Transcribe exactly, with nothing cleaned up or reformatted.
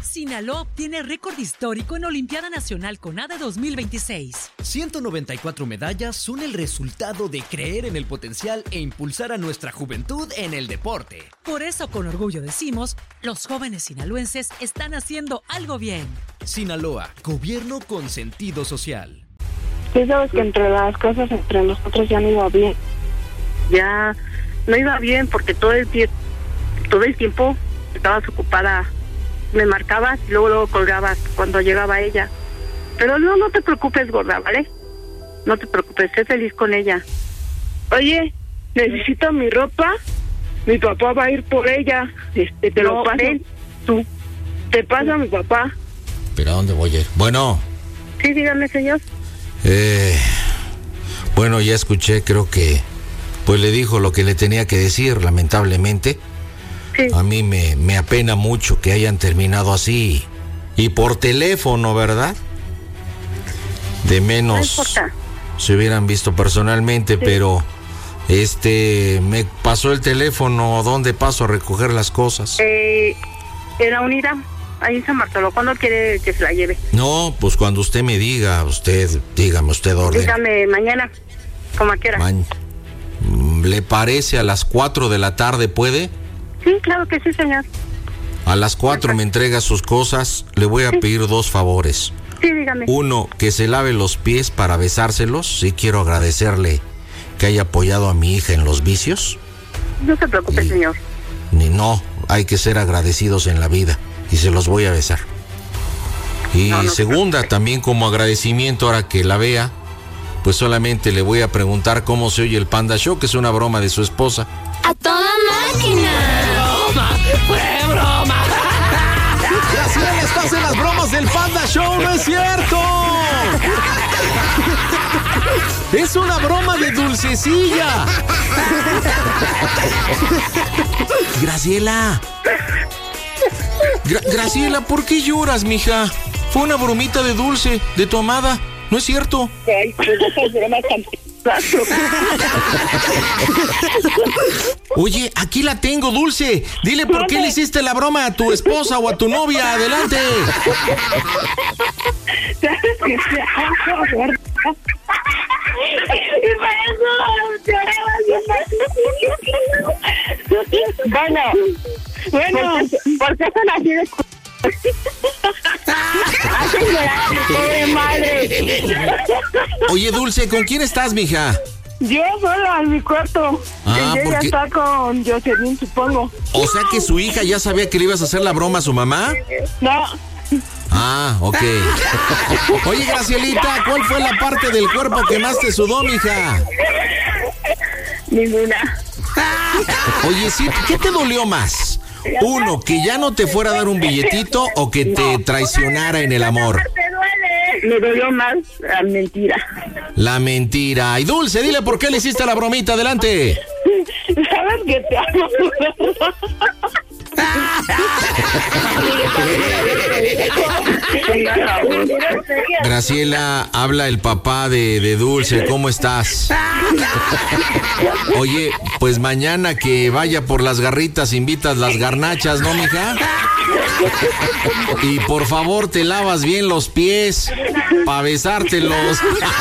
Sinaloa obtiene récord histórico en Olimpiada Nacional CONADE dos mil veintiséis. ciento noventa y cuatro medallas son el resultado de creer en el potencial e impulsar a nuestra juventud en el deporte. Por eso, con orgullo decimos, los jóvenes sinaloenses están haciendo algo bien. Sinaloa, gobierno con sentido social. Sí, sabes que entre las cosas entre nosotros ya no iba bien. Ya no iba bien porque todo el tiempo, todo el tiempo estabas ocupada. Me marcabas y luego, luego colgabas cuando llegaba ella. Pero no, no te preocupes, gorda, ¿vale? No te preocupes, sé feliz con ella. Oye, necesito mi ropa. Mi papá va a ir por ella. Este, te no, lo paso. Ven, tú. Te paso a mi papá. ¿Pero a dónde voy a ir? Bueno. Sí, dígame, señor. Eh, bueno, ya escuché, creo que pues le dijo lo que le tenía que decir, lamentablemente. Sí. A mí me, me apena mucho que hayan terminado así. Y por teléfono, ¿verdad? De menos no se hubieran visto personalmente, sí. Pero este me pasó el teléfono. ¿Dónde paso a recoger las cosas? Eh, en la unidad, ahí en San Bartolo. ¿Cuándo quiere que se la lleve? No, pues cuando usted me diga, usted, dígame usted orden. Dígame mañana, como quiera. Ma- ¿Le parece a las cuatro de la tarde, puede? Sí, claro que sí, señor. A las cuatro me entrega sus cosas. Le voy a sí. pedir dos favores. Sí, dígame. Uno, que se lave los pies para besárselos. Sí, quiero agradecerle que haya apoyado a mi hija en los vicios. No se preocupe, y, señor. Ni no, hay que ser agradecidos en la vida. Y se los voy a besar. Y no, no segunda, también como agradecimiento, ahora que la vea, pues solamente le voy a preguntar cómo se oye el Panda Show, que es una broma de su esposa. ¡A toda máquina! ¡Broma! ¡Fue broma! Graciela, estás en las bromas del Panda Show, ¿no es cierto? Es una broma de Dulcecilla. Graciela. Gra- Graciela, ¿por qué lloras, mija? Fue una bromita de Dulce, de tu amada, ¿no es cierto? Ay, pues esas bromas tan... Oye, aquí la tengo, Dulce. Dile por qué le hiciste la broma a tu esposa o a tu novia. Adelante. Bueno, bueno, ¿por qué son así de... Hacen llorar a mi pobre madre. Oye, Dulce, ¿con quién estás, mija? Yo sola en mi cuarto. Ah, ella porque... está con Jocelyn, supongo. O sea que su hija ya sabía que le ibas a hacer la broma a su mamá. No. Ah, ok. Oye, Gracielita, ¿cuál fue la parte del cuerpo que más te sudó, mija? Ninguna. Oye, sí, ¿qué te dolió más? Uno, que ya no te fuera a dar un billetito o que te traicionara en el amor. Me dolió más la mentira. La mentira. Y Dulce, dile por qué le hiciste la bromita. Adelante. Sabes que te amo. Graciela, habla el papá de, de Dulce. ¿Cómo estás? Oye, pues mañana que vaya por las garritas, invitas las garnachas, ¿no, mija? Y por favor te lavas bien los pies para besártelos.